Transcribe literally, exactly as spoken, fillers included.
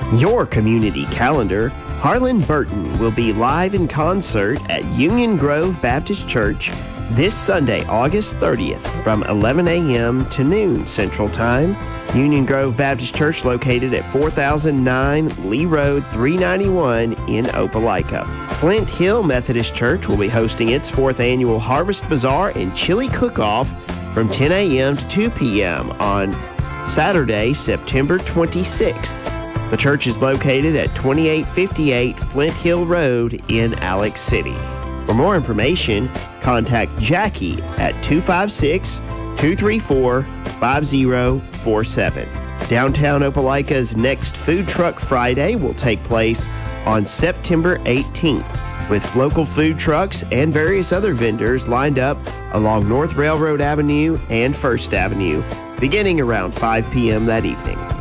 Your community calendar. Harlan Burton will be live in concert at Union Grove Baptist Church this Sunday, August thirtieth, from eleven a.m. to noon Central Time. Union Grove Baptist Church, located at four thousand nine Lee Road, three ninety-one in Opelika. Flint Hill Methodist Church will be hosting its fourth annual Harvest Bazaar and Chili Cook-Off from ten a.m. to two p.m. on Saturday, September twenty-sixth. The church is located at twenty-eight fifty-eight Flint Hill Road in Alex City. For more information, contact Jackie at two five six, two three four, five zero four seven. Downtown Opelika's next Food Truck Friday will take place on September eighteenth, with local food trucks and various other vendors lined up along North Railroad Avenue and First Avenue, beginning around five p.m. that evening.